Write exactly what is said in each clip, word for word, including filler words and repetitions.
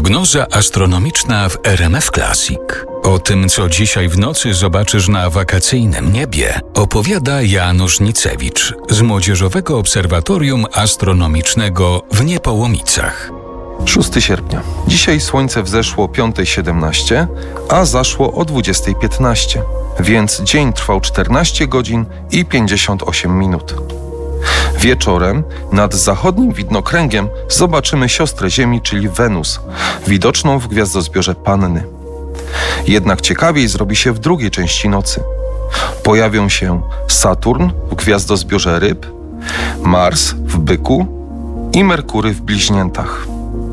Prognoza astronomiczna w R M F Classic. O tym, co dzisiaj w nocy zobaczysz na wakacyjnym niebie, opowiada Janusz Nicewicz z Młodzieżowego Obserwatorium Astronomicznego w Niepołomicach. szóstego sierpnia. Dzisiaj słońce wzeszło o piąta siedemnaście, a zaszło o dwudziesta piętnaście, więc dzień trwał czternaście godzin i pięćdziesiąt osiem minut. Wieczorem nad zachodnim widnokręgiem zobaczymy siostrę Ziemi, czyli Wenus, widoczną w gwiazdozbiorze Panny. Jednak ciekawiej zrobi się w drugiej części nocy. Pojawią się Saturn w gwiazdozbiorze Ryb, Mars w Byku i Merkury w Bliźniętach.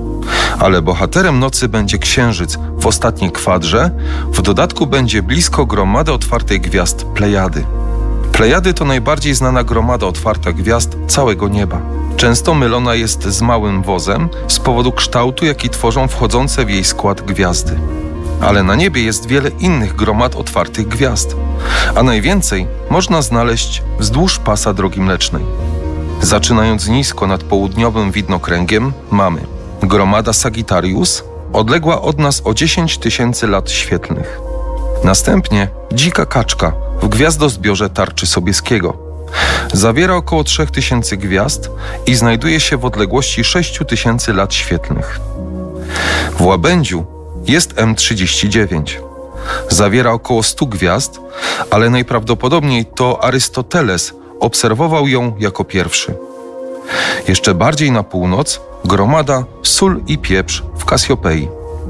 Ale bohaterem nocy będzie Księżyc w ostatniej kwadrze, w dodatku będzie blisko gromady otwartej gwiazd Plejady. Plejady to najbardziej znana gromada otwarta gwiazd całego nieba. Często mylona jest z Małym Wozem z powodu kształtu, jaki tworzą wchodzące w jej skład gwiazdy. Ale na niebie jest wiele innych gromad otwartych gwiazd, a najwięcej można znaleźć wzdłuż pasa Drogi Mlecznej. Zaczynając nisko nad południowym widnokręgiem mamy gromada Sagittarius, odległa od nas o dziesięć tysięcy lat świetlnych. Następnie Dzika Kaczka w gwiazdozbiorze Tarczy Sobieskiego. Zawiera około trzy tysiące gwiazd i znajduje się w odległości sześć tysięcy lat świetlnych. W Łabędziu jest M trzydzieści dziewięć. Zawiera około stu gwiazd, ale najprawdopodobniej to Arystoteles obserwował ją jako pierwszy. Jeszcze bardziej na północ gromada Sól i Pieprz w Kasiopei.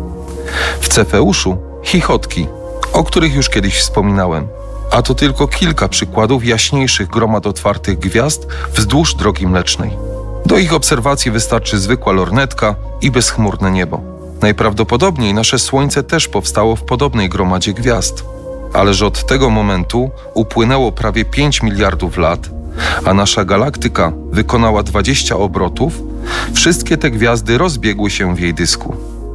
W Cefeuszu Chichotki, o których już kiedyś wspominałem, a to tylko kilka przykładów jaśniejszych gromad otwartych gwiazd wzdłuż Drogi Mlecznej. Do ich obserwacji wystarczy zwykła lornetka i bezchmurne niebo. Najprawdopodobniej nasze Słońce też powstało w podobnej gromadzie gwiazd, ale że od tego momentu upłynęło prawie pięć miliardów lat, a nasza galaktyka wykonała dwadzieścia obrotów, wszystkie te gwiazdy rozbiegły się w jej dysku.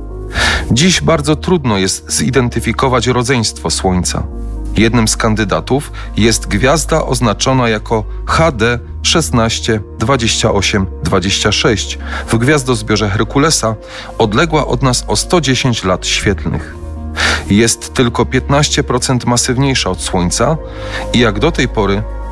Dziś bardzo trudno jest zidentyfikować rodzeństwo Słońca. Jednym z kandydatów jest gwiazda oznaczona jako H D szesnaście dwadzieścia osiem dwadzieścia sześć w gwiazdozbiorze Herkulesa, odległa od nas o sto dziesięć lat świetlnych. Jest tylko piętnaście procent masywniejsza od Słońca i jak do tej pory